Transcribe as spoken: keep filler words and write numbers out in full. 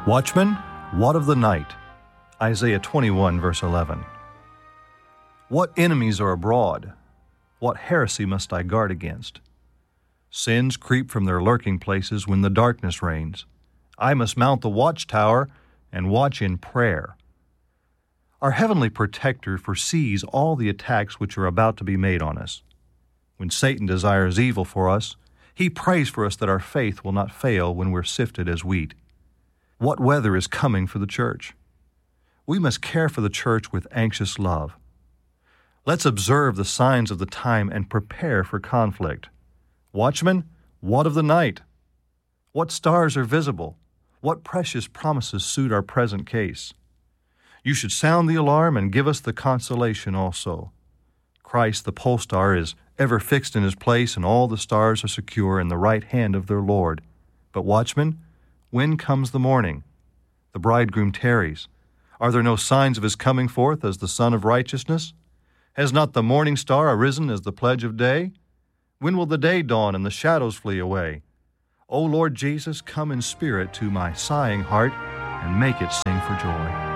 Watchman, what of the night? Isaiah twenty-one, verse eleven. What enemies are abroad? What heresy must I guard against? Sins creep from their lurking places when the darkness reigns. I must mount the watchtower and watch in prayer. Our heavenly protector foresees all the attacks which are about to be made on us. When Satan desires evil for us, he prays for us that our faith will not fail when we're sifted as wheat. What weather is coming for the church? We must care for the church with anxious love. Let's observe the signs of the time and prepare for conflict. Watchman, what of the night? What stars are visible? What precious promises suit our present case? You should sound the alarm and give us the consolation also. Christ, the pole star, is ever fixed in his place, and all the stars are secure in the right hand of their Lord. But watchman, when comes the morning? The bridegroom tarries. Are there no signs of his coming forth as the Son of righteousness? Has not the morning star arisen as the pledge of day? When will the day dawn and the shadows flee away? O Lord Jesus, come in spirit to my sighing heart and make it sing for joy.